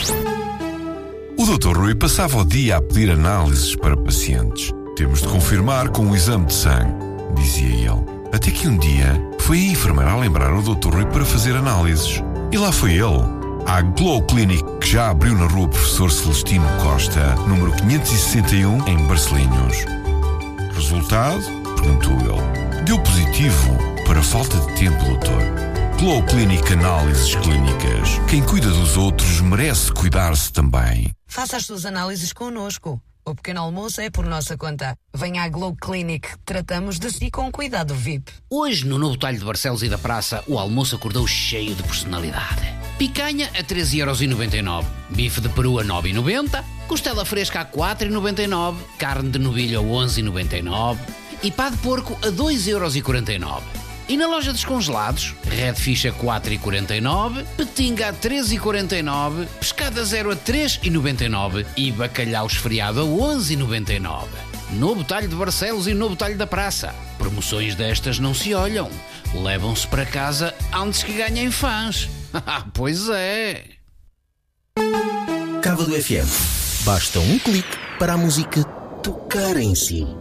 O Dr. Rui passava o dia a pedir análises para pacientes. Temos de confirmar com um exame de sangue, dizia ele. Até que um dia foi a enfermeira a lembrar o Dr. Rui para fazer análises. E lá foi ele, à Glow Clinic, que já abriu na rua Professor Celestino Costa, número 561, em Barcelinhos. Resultado? Perguntou ele. Deu positivo para falta de tempo, doutor. Glow Clinic Análises Clínicas. Quem cuida dos outros merece cuidar-se também. Faça as suas análises connosco. O pequeno almoço é por nossa conta. Venha à Glow Clinic. Tratamos de si com cuidado VIP. Hoje, no novo talho de Barcelos e da Praça, o almoço acordou cheio de personalidade. Picanha a 13,99€. Bife de peru a 9,90€. Costela fresca a 4,99€. Carne de novilho a 11,99€. E pá de porco a 2,49€. E na loja dos congelados, redfish a 4,49€, petinga a 3,49€, pescada zero a 3,99€ e bacalhau esfriado a 11,99€. Novo talho de Barcelos e novo talho da Praça. Promoções destas não se olham. Levam-se para casa antes que ganhem fãs. Pois é. Cava do FM. Basta um clique para a música tocar em si.